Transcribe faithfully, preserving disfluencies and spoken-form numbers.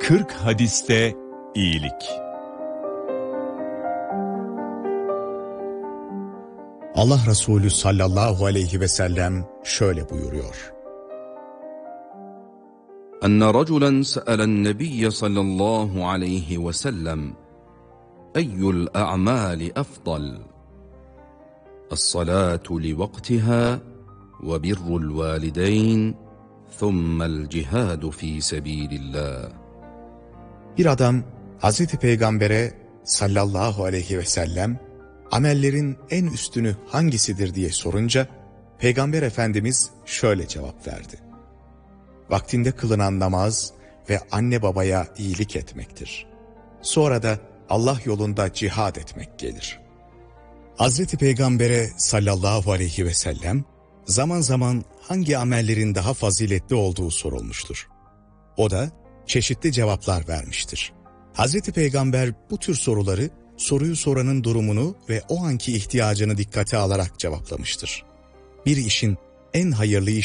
kırk hadiste iyilik. Allah Resulü sallallahu aleyhi ve sellem şöyle buyuruyor. Enne raculen se'elen nebiyye sallallahu aleyhi ve sellem eyyul a'mali afdal? Es-salatu li vaktiha ve birrul valideyn thummel cihadu fi sebilillah. Bir adam Hazreti Peygamber'e sallallahu aleyhi ve sellem amellerin en üstünü hangisidir diye sorunca Peygamber Efendimiz şöyle cevap verdi. Vaktinde kılınan namaz ve anne babaya iyilik etmektir. Sonra da Allah yolunda cihad etmek gelir. Hazreti Peygamber'e sallallahu aleyhi ve sellem zaman zaman hangi amellerin daha faziletli olduğu sorulmuştur. O da çeşitli cevaplar vermiştir. Hazreti Peygamber bu tür soruları soruyu soranın durumunu ve o anki ihtiyacını dikkate alarak cevaplamıştır. Bir işin en hayırlı iş